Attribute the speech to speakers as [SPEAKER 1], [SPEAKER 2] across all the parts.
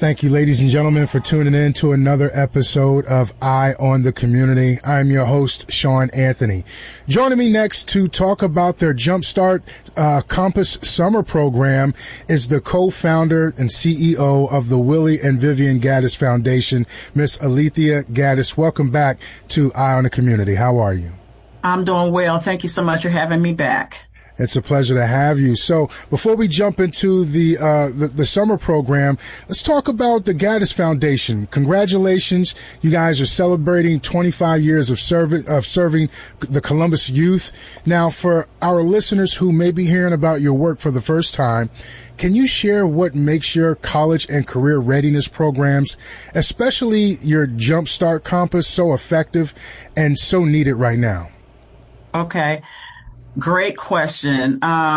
[SPEAKER 1] Thank you, ladies and gentlemen, for tuning in to another episode of Eye on the Community. I'm your host, Sean Anthony. Joining me next to talk about their Jumpstart Compass Summer Program is the co-founder and CEO of the Willie and Vivian Gaddis Foundation, Miss Alethea Gaddis. Welcome back to Eye on the Community. How are you?
[SPEAKER 2] I'm doing well. Thank you so much for having me back.
[SPEAKER 1] It's a pleasure to have you. So before we jump into the summer program, let's talk about the Gaddis Foundation. Congratulations. You guys are celebrating 25 years of serving the Columbus youth. Now, for our listeners who may be hearing about your work for the first time, can you share what makes your college and career readiness programs, especially your Jumpstart Compass, so effective and so needed right now?
[SPEAKER 2] Okay. Great question.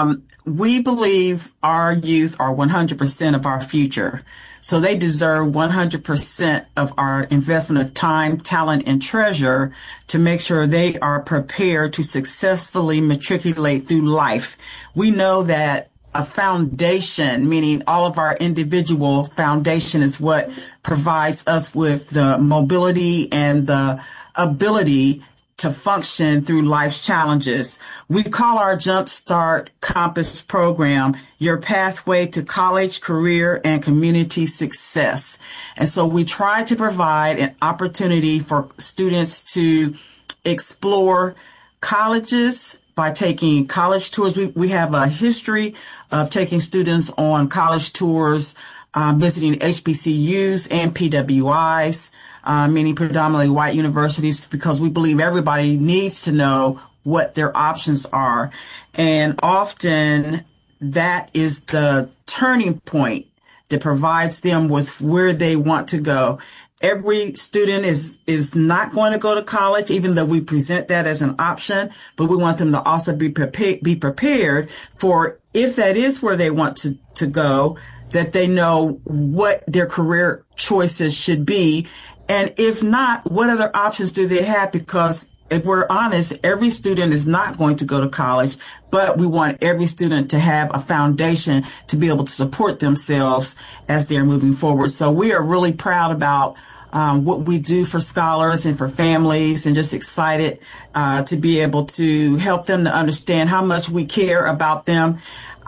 [SPEAKER 2] We believe our youth are 100% of our future. So they deserve 100% of our investment of time, talent, and treasure to make sure they are prepared to successfully matriculate through life. We know that a foundation, meaning all of our individual foundation, is what provides us with the mobility and the ability to function through life's challenges. We call our Jumpstart Compass program your pathway to college, career, and community success. And so we try to provide an opportunity for students to explore colleges by taking college tours. We have a history of taking students on college tours, visiting HBCUs and PWIs, meaning predominantly white universities, because we believe everybody needs to know what their options are. And often that is the turning point that provides them with where they want to go. Every student is not going to go to college, even though we present that as an option, but we want them to also be prepared for, if that is where they want to go, that they know what their career choices should be. And if not, what other options do they have? Because if we're honest, every student is not going to go to college, but we want every student to have a foundation to be able to support themselves as they're moving forward. So we are really proud about what we do for scholars and for families, and just excited to be able to help them to understand how much we care about them.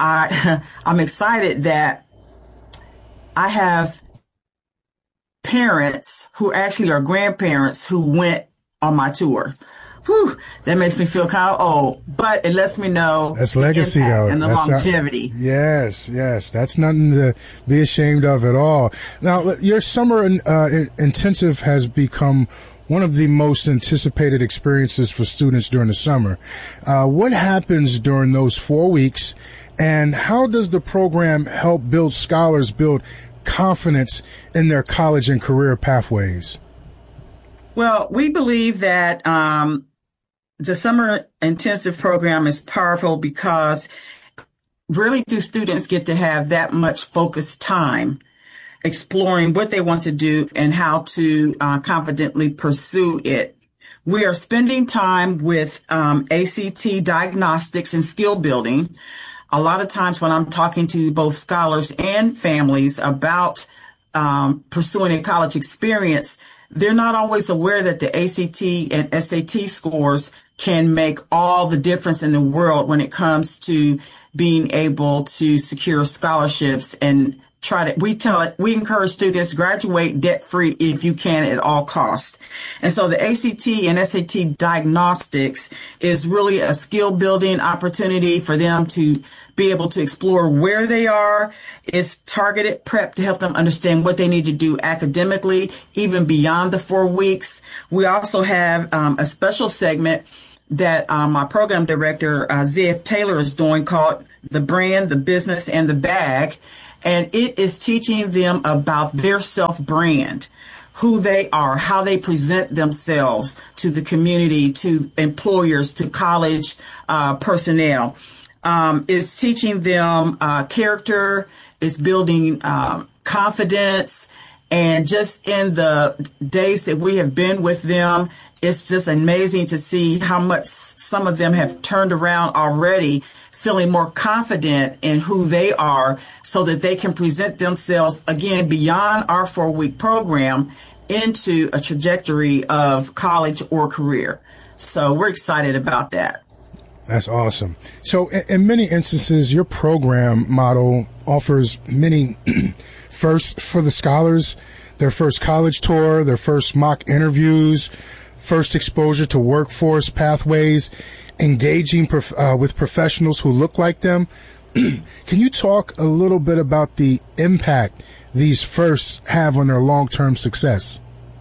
[SPEAKER 2] I'm excited that I have parents who actually are grandparents who went on my tour. Whew, that makes me feel kind of old, but it lets me know
[SPEAKER 1] that's legacy, though,
[SPEAKER 2] and the longevity.
[SPEAKER 1] Yes, that's nothing to be ashamed of at all. Now, your summer intensive has become one of the most anticipated experiences for students during the summer. What happens during those 4 weeks, and how does the program help build scholars build confidence in their college and career pathways?
[SPEAKER 2] Well, we believe that the summer intensive program is powerful because really do students get to have that much focused time exploring what they want to do and how to confidently pursue it. We are spending time with ACT diagnostics and skill building. A lot of times when I'm talking to both scholars and families about pursuing a college experience, they're not always aware that the ACT and SAT scores can make all the difference in the world when it comes to being able to secure scholarships and we encourage students graduate debt free if you can at all costs. And so the ACT and SAT diagnostics is really a skill building opportunity for them to be able to explore where they are. It's targeted prep to help them understand what they need to do academically, even beyond the 4 weeks. We also have a special segment that my program director, ZF Taylor, is doing called The Brand, the Business, and the Bag. And it is teaching them about their self-brand, who they are, how they present themselves to the community, to employers, to college personnel. It's teaching them character, it's building confidence. And just in the days that we have been with them, it's just amazing to see how much some of them have turned around already feeling more confident in who they are so that they can present themselves again beyond our 4-week program into a trajectory of college or career. So we're excited about that.
[SPEAKER 1] That's awesome. So in many instances, your program model offers many firsts for the scholars, their first college tour, their first mock interviews, first exposure to workforce pathways, engaging with professionals who look like them. Can you talk a little bit about the impact these firsts have on their long-term success?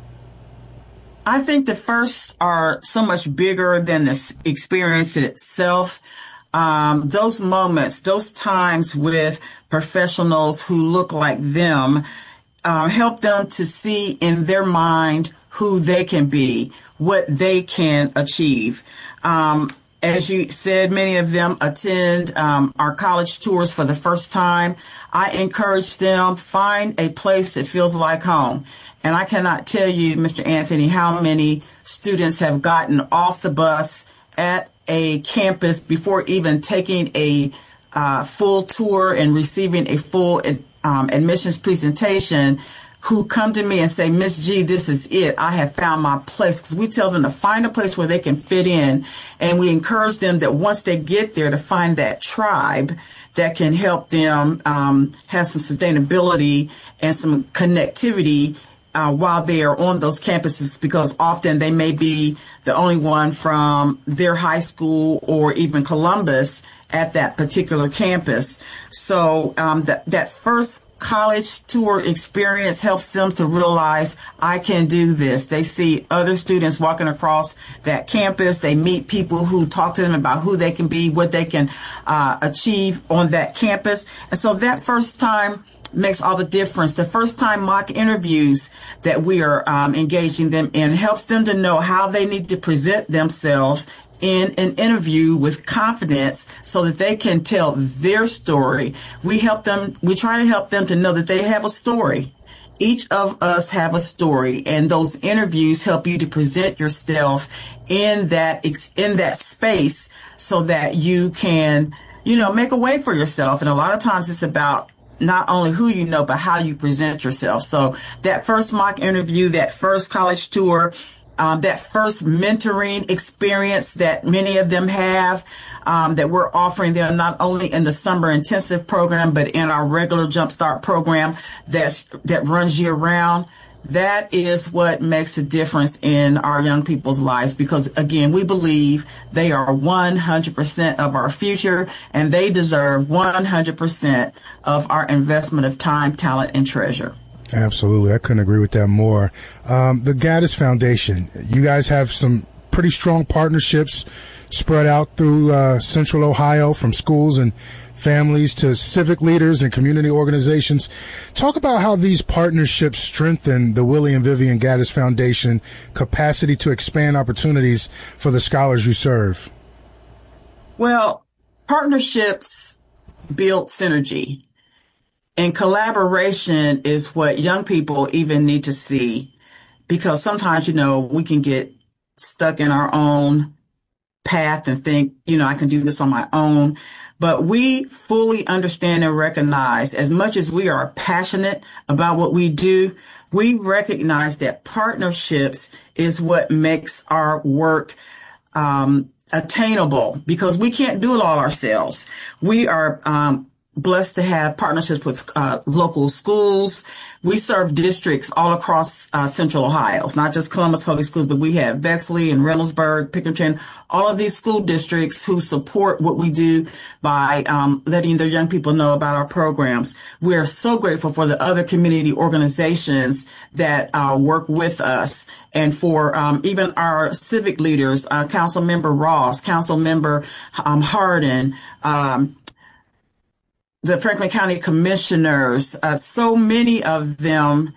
[SPEAKER 2] I think the firsts are so much bigger than the experience itself. Those moments, those times with professionals who look like them, help them to see in their mind who they can be, what they can achieve. As you said, many of them attend our college tours for the first time. I encourage them, find a place that feels like home. And I cannot tell you, Mr. Anthony, how many students have gotten off the bus at a campus before even taking a full tour and receiving a full admissions presentation, who come to me and say, Miss G, this is it. I have found my place. Because we tell them to find a place where they can fit in. And we encourage them that once they get there to find that tribe that can help them have some sustainability and some connectivity while they are on those campuses, because often they may be the only one from their high school or even Columbus at that particular campus. So that first college tour experience helps them to realize I can do this. They see other students walking across that campus. They meet people who talk to them about who they can be, what they can achieve on that campus. And so that first time makes all the difference. The first time mock interviews that we are engaging them in helps them to know how they need to present themselves in an interview with confidence so that they can tell their story. We try to help them to know that they have a story. Each of us have a story, and those interviews help you to present yourself in that space so that you can, make a way for yourself. And a lot of times it's about not only who you know, but how you present yourself. So that first mock interview, that first college tour, that first mentoring experience that many of them have, that we're offering them not only in the summer intensive program, but in our regular Jumpstart program that runs year round. That is what makes a difference in our young people's lives, because again, we believe they are 100% of our future, and they deserve 100% of our investment of time, talent, and treasure.
[SPEAKER 1] Absolutely. I couldn't agree with that more. The Gaddis Foundation, you guys have some pretty strong partnerships spread out through Central Ohio, from schools and families to civic leaders and community organizations. Talk about how these partnerships strengthen the Willie and Vivian Gaddis Foundation capacity to expand opportunities for the scholars you serve.
[SPEAKER 2] Well, partnerships build synergy. And collaboration is what young people even need to see, because sometimes, we can get stuck in our own path and think, I can do this on my own. But we fully understand and recognize, as much as we are passionate about what we do, we recognize that partnerships is what makes our work attainable, because we can't do it all ourselves. We are blessed to have partnerships with local schools. We serve districts all across Central Ohio. It's not just Columbus Public Schools, but we have Bexley and Reynoldsburg, Pickerington, all of these school districts who support what we do by letting their young people know about our programs. We are so grateful for the other community organizations that work with us, and for even our civic leaders, Councilmember Ross, Councilmember Hardin, the Franklin County Commissioners. So many of them